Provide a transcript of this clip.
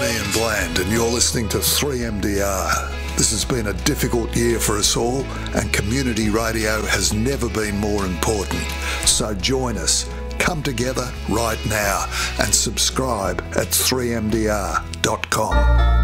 I'm Ian Bland and you're listening to 3MDR. This has been a difficult year for us all and community radio has never been more important. So join us, come together right now and subscribe at 3mdr.com.